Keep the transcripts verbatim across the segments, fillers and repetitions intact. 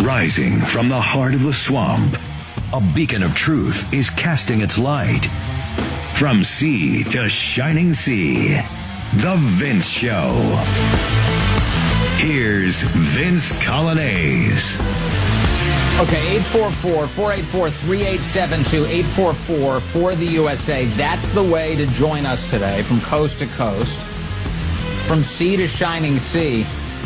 Rising from the heart of the swamp, a beacon of truth is casting its light. From sea to shining sea, The Vince Show. Here's Vince Coglianese. Okay, eight four four, four eight four, three eight seven two, eight four four for the U S A. That's the way to join us today from coast to coast, from sea to shining sea.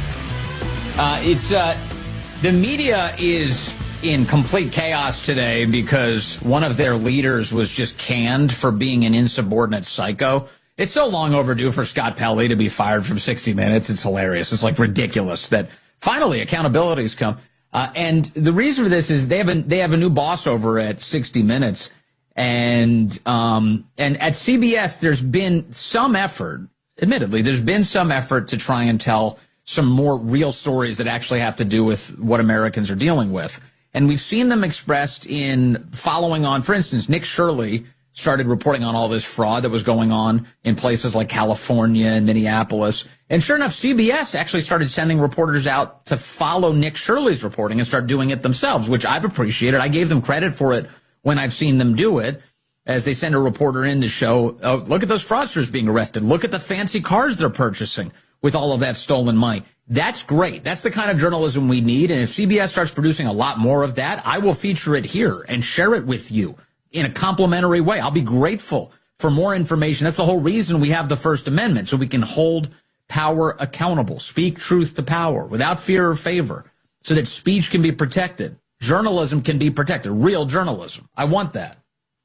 Uh, it's uh, the media is in complete chaos today because one of their leaders was just canned for being an insubordinate psycho. It's so long overdue for Scott Pelley to be fired from sixty minutes. It's hilarious. It's like ridiculous that finally accountability's come. Uh, and the reason for this is they have a, they have a new boss over at sixty minutes. And, um, and at C B S, there's been some effort, admittedly, there's been some effort to try and tell some more real stories that actually have to do with what Americans are dealing with. And we've seen them expressed in following on, for instance, Nick Shirley started reporting on all this fraud that was going on in places like California and Minneapolis. And sure enough, C B S actually started sending reporters out to follow Nick Shirley's reporting and start doing it themselves, which I've appreciated. I gave them credit for it when I've seen them do it, as they send a reporter in to show, oh, look at those fraudsters being arrested. Look at the fancy cars they're purchasing with all of that stolen money. That's great. That's the kind of journalism we need. And if C B S starts producing a lot more of that, I will feature it here and share it with you in a complimentary way. I'll be grateful for more information. That's the whole reason we have the First Amendment, so we can hold power accountable, speak truth to power without fear or favor, so that speech can be protected. Journalism can be protected, real journalism. I want that.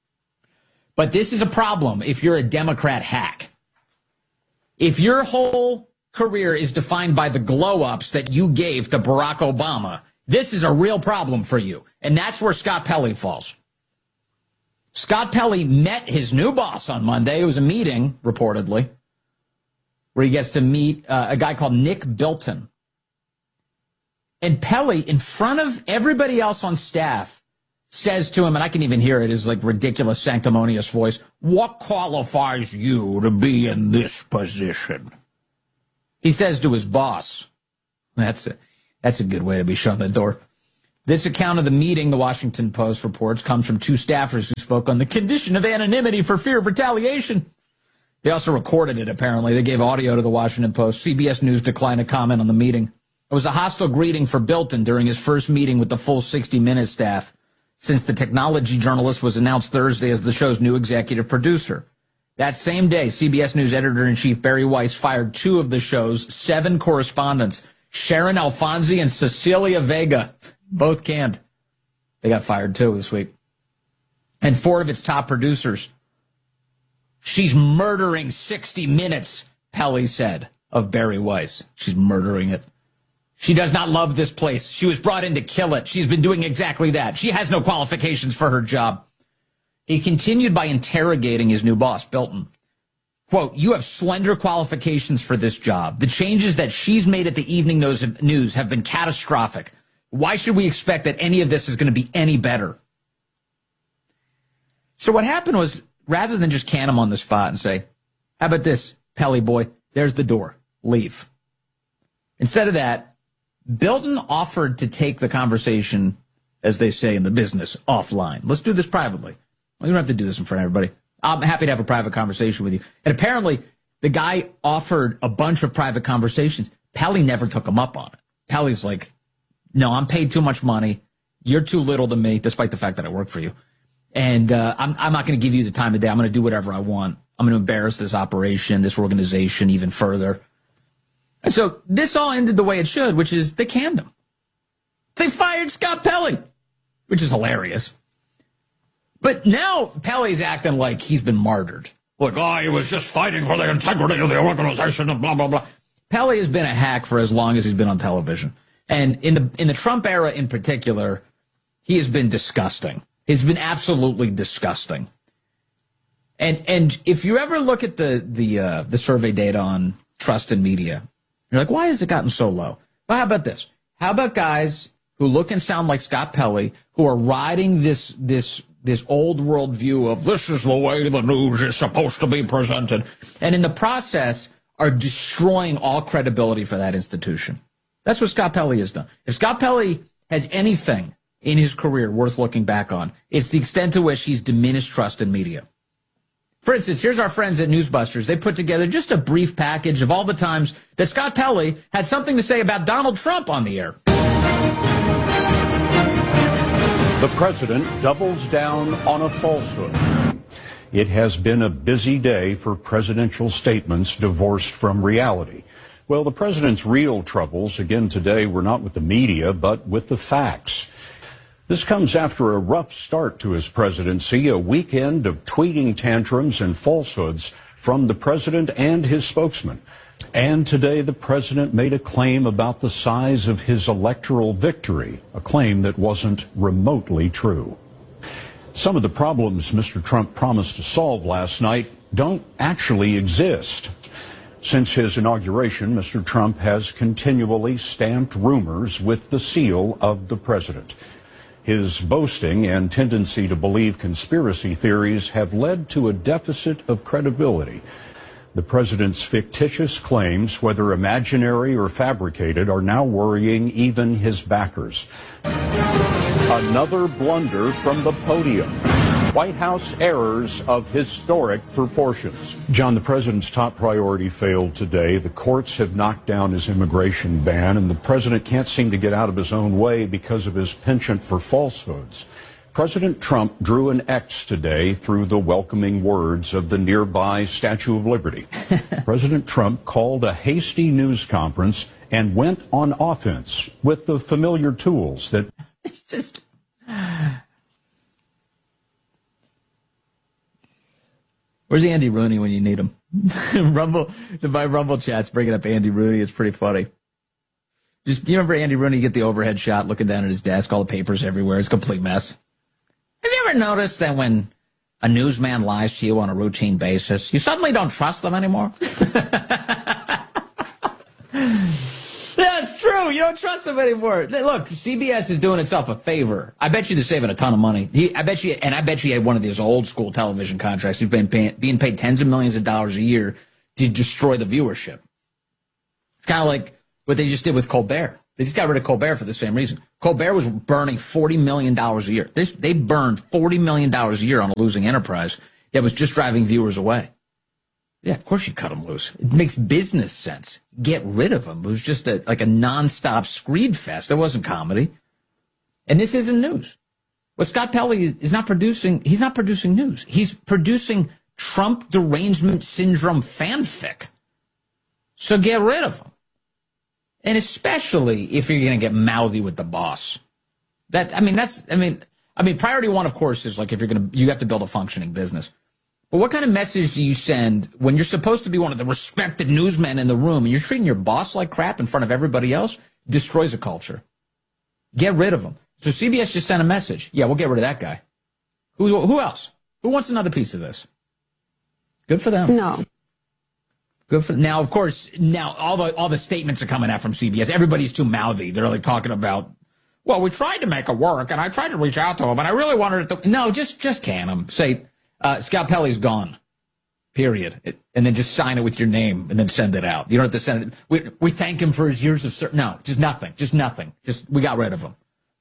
But this is a problem if you're a Democrat hack. If your whole career is defined by the glow-ups that you gave to Barack Obama, this is a real problem for you. And that's where Scott Pelley falls. Scott Pelley met his new boss on Monday. It was a meeting, reportedly, where he gets to meet uh, a guy called Nick Bilton. And Pelley, in front of everybody else on staff, says to him, and I can even hear it, his like ridiculous sanctimonious voice, "What qualifies you to be in this position?" He says to his boss. That's a, that's a good way to be shown the door. This account of the meeting, the Washington Post reports, comes from two staffers who spoke on the condition of anonymity for fear of retaliation. They also recorded it, apparently. They gave audio to the Washington Post. C B S News declined to comment on the meeting. It was a hostile greeting for Bilton during his first meeting with the full sixty minute staff, since the technology journalist was announced Thursday as the show's new executive producer. That same day, C B S News editor-in-chief Barry Weiss fired two of the show's seven correspondents, Sharon Alfonsi and Cecilia Vega, both canned. They got fired, too, this week. And four of its top producers. She's murdering sixty minutes, Pelley said of Barry Weiss. She's murdering it. She does not love this place. She was brought in to kill it. She's been doing exactly that. She has no qualifications for her job. He continued by interrogating his new boss, Bilton. Quote, "You have slender qualifications for this job. The changes that she's made at the Evening News have been catastrophic. Why should we expect that any of this is going to be any better?" So what happened was, rather than just can him on the spot and say, "How about this, Pelley boy? There's the door. Leave." Instead of that, Bilton offered to take the conversation, as they say in the business, offline. Let's do this privately. Well, you don't have to do this in front of everybody. I'm happy to have a private conversation with you. And apparently, the guy offered a bunch of private conversations. Pelley never took him up on it. Pelley's like, "No, I'm paid too much money. You're too little to me, despite the fact that I work for you. And uh, I'm, I'm not going to give you the time of day. I'm going to do whatever I want. I'm going to embarrass this operation, this organization even further." And so this all ended the way it should, which is they canned him. They fired Scott Pelley, which is hilarious. But now Pelley's acting like he's been martyred. Like, oh, he was just fighting for the integrity of the organization and blah, blah, blah. Pelley has been a hack for as long as he's been on television. And in the in the Trump era in particular, he has been disgusting. He's been absolutely disgusting. And and if you ever look at the the uh, the survey data on trust in media, you're like, why has it gotten so low? Well, how about this? How about guys who look and sound like Scott Pelley, who are riding this this this old world view of this is the way the news is supposed to be presented, and in the process are destroying all credibility for that institution. That's what Scott Pelley has done. If Scott Pelley has anything in his career worth looking back on, it's the extent to which he's diminished trust in media. For instance, here's our friends at Newsbusters. They put together just a brief package of all the times that Scott Pelley had something to say about Donald Trump on the air. The president doubles down on a falsehood. It has been a busy day for presidential statements divorced from reality. Well, the president's real troubles, again today, were not with the media, but with the facts. This comes after a rough start to his presidency, a weekend of tweeting tantrums and falsehoods from the president and his spokesman. And today the president made a claim about the size of his electoral victory, a claim that wasn't remotely true. Some of the problems Mister Trump promised to solve last night don't actually exist. Since his inauguration, Mister Trump has continually stamped rumors with the seal of the president. His boasting and tendency to believe conspiracy theories have led to a deficit of credibility. The president's fictitious claims, whether imaginary or fabricated, are now worrying even his backers. Another blunder from the podium. White House errors of historic proportions. John, the president's top priority failed today. The courts have knocked down his immigration ban, and the president can't seem to get out of his own way because of his penchant for falsehoods. President Trump drew an X today through the welcoming words of the nearby Statue of Liberty. President Trump called a hasty news conference and went on offense with the familiar tools that... It's just... Where's Andy Rooney when you need him? Rumble, my Rumble chat's bringing up Andy Rooney. It's pretty funny. Just, you remember Andy Rooney get the overhead shot looking down at his desk, all the papers everywhere. It's a complete mess. Have you ever noticed that when a newsman lies to you on a routine basis, you suddenly don't trust them anymore? Yeah, it's true. You don't trust them anymore. Look, C B S is doing itself a favor. I bet you they're saving a ton of money. He, I bet you, and I bet you he had one of these old school television contracts. He's been paying, being paid tens of millions of dollars a year to destroy the viewership. It's kind of like what they just did with Colbert. They just got rid of Colbert for the same reason. Colbert was burning forty million dollars a year. They, they burned forty million dollars a year on a losing enterprise that was just driving viewers away. Yeah, of course you cut him loose. It makes business sense. Get rid of him. It was just a, like a nonstop screed fest. It wasn't comedy. And this isn't news. What Scott Pelley is not producing, he's not producing news. He's producing Trump derangement syndrome fanfic. So get rid of him. And especially if you're going to get mouthy with the boss. That, I mean, that's, I mean, I mean, priority one, of course, is like if you're going to, you have to build a functioning business. But what kind of message do you send when you're supposed to be one of the respected newsmen in the room and you're treating your boss like crap in front of everybody else? Destroys a culture. Get rid of him. So C B S just sent a message. Yeah, we'll get rid of that guy. Who, who else? Who wants another piece of this? Good for them. No. Good for now. Of course, now all the all the statements are coming out from C B S. Everybody's too mouthy. They're like talking about, well, we tried to make it work, and I tried to reach out to him, and I really wanted it to. No, just just can him. Say. Uh, Scott Pelley's gone, period. It, and then just sign it with your name and then send it out. You don't have to send it. We, we thank him for his years of service. No, just nothing. Just nothing. Just, we got rid of him.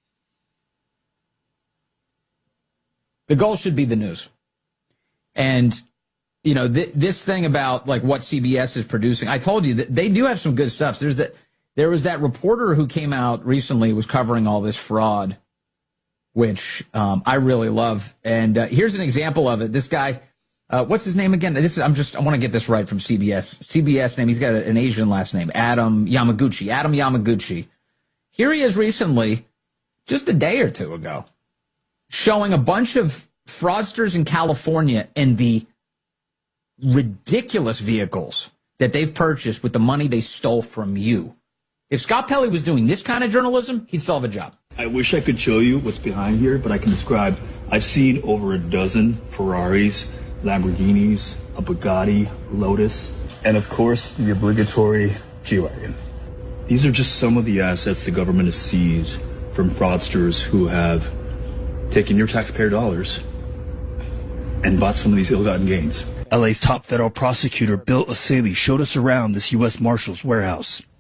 The goal should be the news. And, you know, th- this thing about like what C B S is producing, I told you that they do have some good stuff. There's that, there was that reporter who came out recently, was covering all this fraud, which um, I really love. And uh, here's an example of it. This guy, uh, what's his name again? This is, I'm just, I want to get this right from C B S. C B S name, he's got an Asian last name, Adam Yamaguchi. Adam Yamaguchi. Here he is recently, just a day or two ago, showing a bunch of fraudsters in California and the ridiculous vehicles that they've purchased with the money they stole from you. If Scott Pelley was doing this kind of journalism, he'd still have a job. I wish I could show you what's behind here, but I can describe. I've seen over a dozen Ferraris, Lamborghinis, a Bugatti, Lotus, and of course the obligatory G-Wagon. These are just some of the assets the government has seized from fraudsters who have taken your taxpayer dollars and bought some of these ill-gotten gains. L A's top federal prosecutor Bill O'Saley showed us around this U S Marshals warehouse.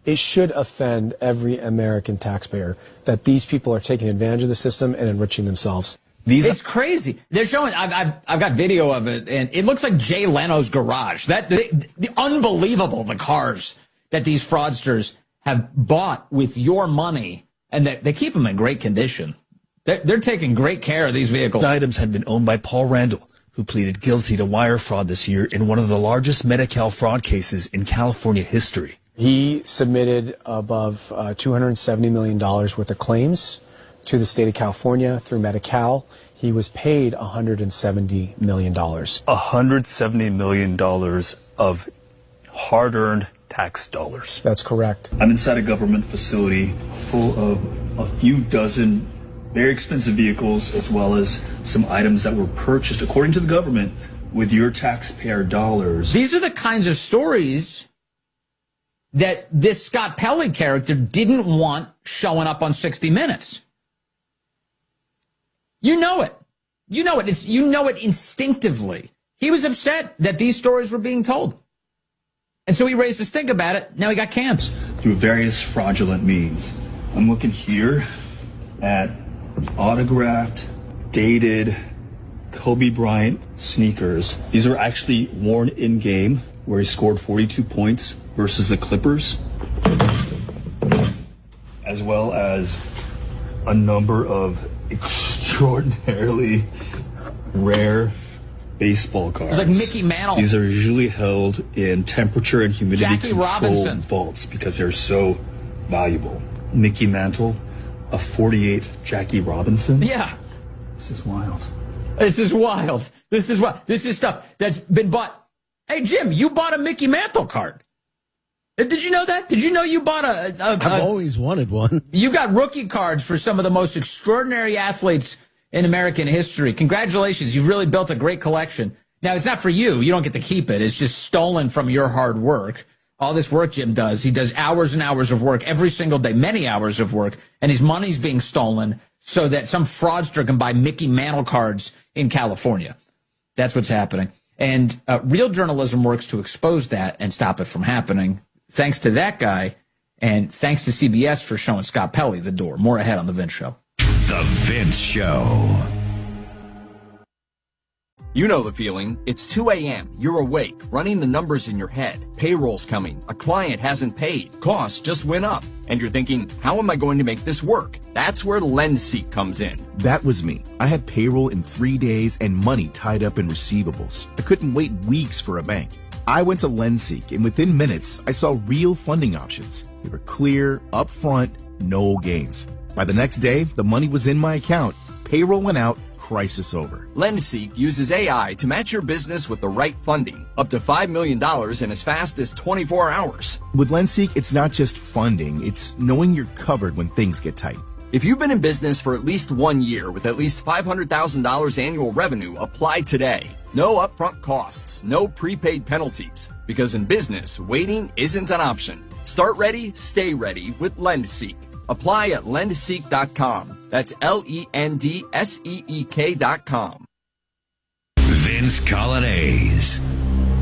it should offend every American taxpayer that these people are taking advantage of the system and enriching themselves. These it's crazy. They're showing. I've, I've I've got video of it, and it looks like Jay Leno's garage. That the, the unbelievable the cars that these fraudsters have bought with your money, and they, they keep them in great condition. They're, they're taking great care of these vehicles. The items had been owned by Paul Randall, who pleaded guilty to wire fraud this year in one of the largest Medi-Cal fraud cases in California history. He submitted above uh, two hundred seventy million dollars worth of claims to the state of California through Medi-Cal. He was paid one hundred seventy million dollars. one hundred seventy million dollars of hard-earned tax dollars. That's correct. I'm inside a government facility full of a few dozen very expensive vehicles, as well as some items that were purchased, according to the government, with your taxpayer dollars. These are the kinds of stories that this Scott Pelley character didn't want showing up on sixty minutes. You know it. You know it. It's, you know it instinctively. He was upset that these stories were being told. And so he raised a stink about it. Now he got canned. Through various fraudulent means. I'm looking here at autographed, dated Kobe Bryant sneakers. These are actually worn in-game, where he scored forty-two points versus the Clippers, as well as a number of extraordinarily rare baseball cards. It's like Mickey Mantle. These are usually held in temperature and humidity Jackie controlled Robinson. vaults because they're so valuable. Mickey Mantle, a forty-eight Jackie Robinson. Yeah. This is wild. This is wild. This is what this is stuff that's been bought. Hey Jim, you bought a Mickey Mantle card. Did you know that? Did you know you bought a, a, a I've always wanted one. You got rookie cards for some of the most extraordinary athletes in American history. Congratulations. You've really built a great collection. Now, it's not for you. You don't get to keep it. It's just stolen from your hard work. All this work Jim does, he does hours and hours of work every single day, many hours of work, and his money's being stolen so that some fraudster can buy Mickey Mantle cards in California. That's what's happening. And uh, real journalism works to expose that and stop it from happening. Thanks to that guy, and thanks to C B S for showing Scott Pelley the door. More ahead on The Vince Show. The Vince Show. You know the feeling. It's two a.m. You're awake, running the numbers in your head. Payroll's coming. A client hasn't paid. Costs just went up. And you're thinking, how am I going to make this work? That's where LendSeek comes in. That was me. I had payroll in three days and money tied up in receivables. I couldn't wait weeks for a bank. I went to LendSeek, and within minutes, I saw real funding options. They were clear, upfront, no games. By the next day, the money was in my account. Payroll went out. Crisis over. LendSeek uses A I to match your business with the right funding, up to five million dollars in as fast as twenty-four hours. With LendSeek, it's not just funding, it's knowing you're covered when things get tight. If you've been in business for at least one year with at least five hundred thousand dollars annual revenue, apply today. No upfront costs, no prepaid penalties, because in business, waiting isn't an option. Start ready, stay ready with LendSeek. Apply at lend seek dot com. That's L E N D S E E K dot com. Vince Colonnese,